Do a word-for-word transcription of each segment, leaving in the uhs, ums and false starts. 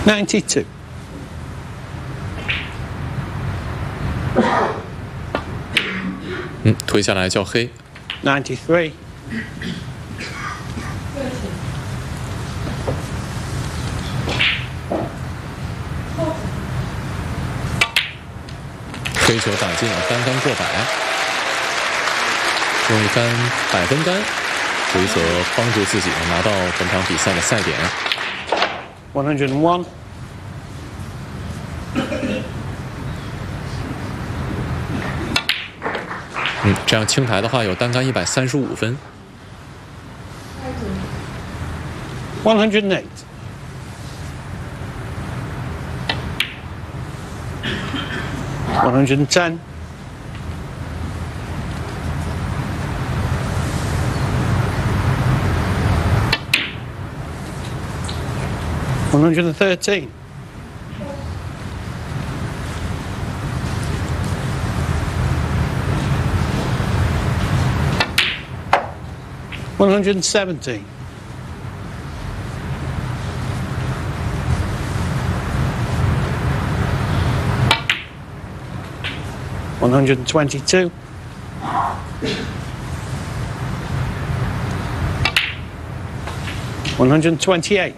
ninety-two. 嗯，推下来叫黑。 ninety-three. 黑球打进了，单杆过百，用一杆百分杆，回泽帮助自己拿到本场比赛的赛点。 one hundred one. 嗯，这样清台的话有单杆一百三十五分。 one hundred eight. one hundred ten. one hundred thirteen. one hundred seventeen. one hundred twenty-two. one hundred twenty-eight.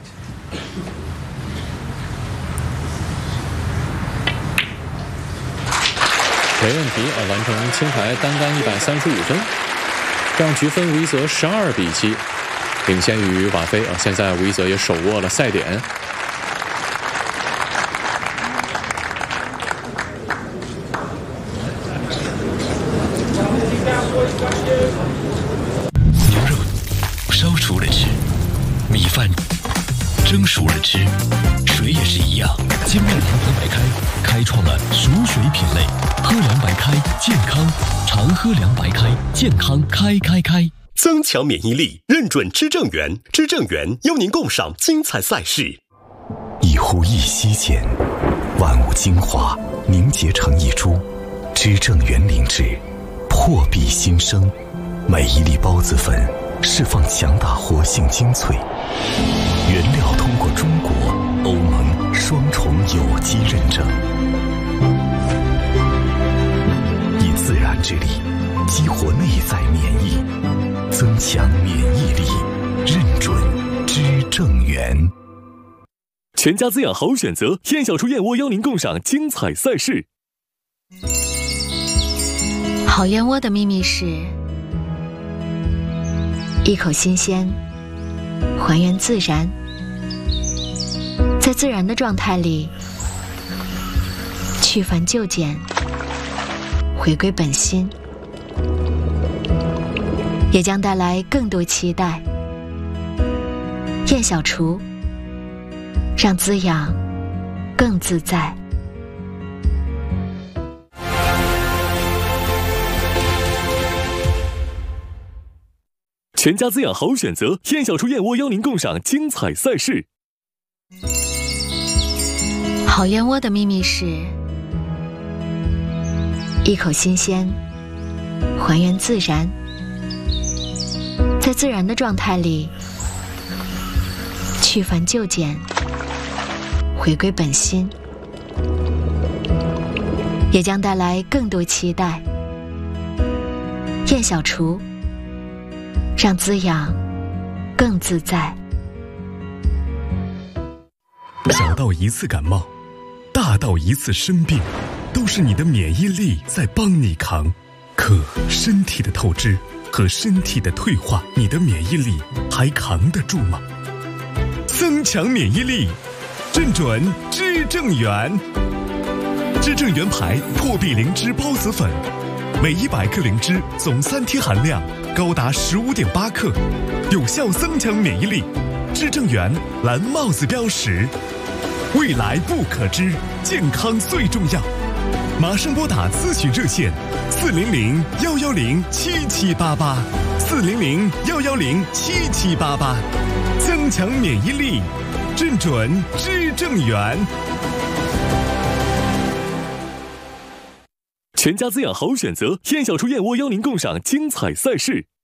没问题啊，完成清台单杆一百三十五分，这样局分吴一泽十二比七，领先于瓦菲啊。现在吴一泽也手握了赛点。 牛肉烧熟了吃，米饭蒸熟了吃，水也是一样。精酿银河白开开创了熟水品类，喝凉白开健康，常喝凉白开健康开开开。 增强免疫力，认准知正源，知正源邀您共赏精彩赛事。 一呼一吸间，万物精华凝结成一株，知正源灵芝，破壁新生。每一粒孢子粉释放强大活性精粹，原料通过中国、欧盟双重有机认证，以自然之力激活内在免疫，增强免疫力，认准知正源。 全家滋养好选择，燕小厨燕窝邀您共赏精彩赛事。 好燕窝的秘密是一口新鲜，还原自然，在自然的状态里去繁就简，回归本心，也将带来更多期待。燕小厨，让滋养更自在。 全家滋养好选择，燕小厨燕窝邀您共赏精彩赛事。 好燕窝的秘密是一口新鲜，还原自然，在自然的状态里去繁就简，回归本心，也将带来更多期待。燕小厨，让滋养更自在。 小到一次感冒，大到一次生病，都是你的免疫力在帮你扛。可身体的透支和身体的退化，你的免疫力还扛得住吗？增强免疫力，认准知正源。知正源牌破壁灵芝孢子粉，每一百克灵芝总三萜含量高达十五点八克，有效增强免疫力。知正源蓝帽子标识，未来不可知，健康最重要。马上拨打咨询热线四零零幺幺零七七八八，四零零幺幺零七七八八，增强免疫力，认准知正源。 全家滋养好选择，燕小厨燕窝邀您共赏精彩赛事。